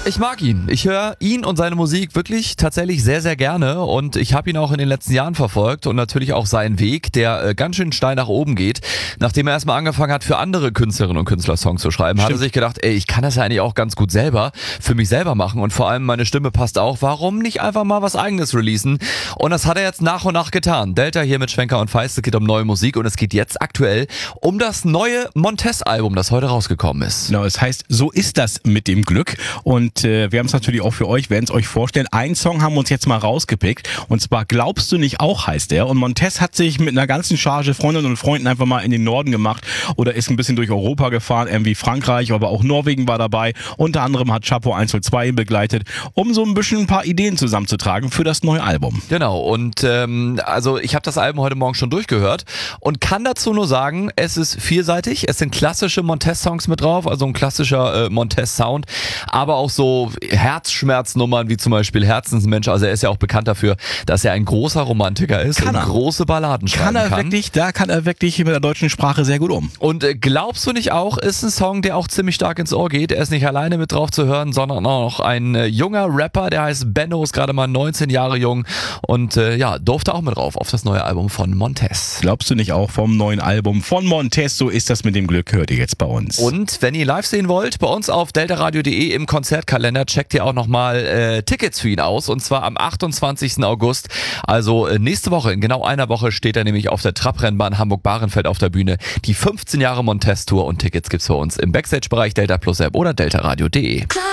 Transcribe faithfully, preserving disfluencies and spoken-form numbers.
Ich mag ihn. Ich höre ihn und seine Musik wirklich tatsächlich sehr, sehr gerne und ich habe ihn auch in den letzten Jahren verfolgt und natürlich auch seinen Weg, der äh, ganz schön steil nach oben geht. Nachdem er erstmal angefangen hat, für andere Künstlerinnen und Künstler Songs zu schreiben, Stimmt. hat er sich gedacht, ey, ich kann das ja eigentlich auch ganz gut selber, für mich selber machen und vor allem meine Stimme passt auch. Warum nicht einfach mal was Eigenes releasen? Und das hat er jetzt nach und nach getan. Delta hier mit Schwenker und Feist, es geht um neue Musik und es geht jetzt aktuell um das neue Montez-Album, das heute rausgekommen ist. Genau, es heißt, so ist das mit dem Glück und Und äh, wir haben es natürlich auch für euch, werden es euch vorstellen. Einen Song haben wir uns jetzt mal rausgepickt. Und zwar Glaubst du nicht auch, heißt der. Und Montez hat sich mit einer ganzen Charge Freundinnen und Freunden einfach mal in den Norden gemacht. Oder ist ein bisschen durch Europa gefahren, irgendwie Frankreich, aber auch Norwegen war dabei. Unter anderem hat Chapo eins null zwei ihn begleitet, um so ein bisschen ein paar Ideen zusammenzutragen für das neue Album. Genau, und ähm, also ich habe das Album heute Morgen schon durchgehört und kann dazu nur sagen, es ist vielseitig. Es sind klassische Montez-Songs mit drauf, also ein klassischer äh, Montez-Sound, aber auch so Herzschmerznummern wie zum Beispiel Herzensmensch. Also er ist ja auch bekannt dafür, dass er ein großer Romantiker ist kann und er. große Balladen schreiben kann. Er kann. Wirklich, da kann er wirklich mit der deutschen Sprache sehr gut um. Und äh, Glaubst du nicht auch, ist ein Song, der auch ziemlich stark ins Ohr geht. Er ist nicht alleine mit drauf zu hören, sondern auch noch ein äh, junger Rapper, der heißt Benno, ist gerade mal neunzehn Jahre jung und äh, ja, durfte auch mit drauf auf das neue Album von Montez. Glaubst du nicht auch vom neuen Album von Montez, so ist das mit dem Glück, hört ihr jetzt bei uns. Und wenn ihr live sehen wollt, bei uns auf delta radio punkt de im Konzertkalender checkt ihr auch nochmal äh, Tickets für ihn aus und zwar am achtundzwanzigsten August. Also äh, nächste Woche, in genau einer Woche steht er nämlich auf der Trabrennbahn Hamburg-Bahrenfeld auf der Bühne. Die fünfzehn Jahre Montez-Tour und Tickets gibt's für uns im Backstage-Bereich Delta Plus App oder delta radio punkt de.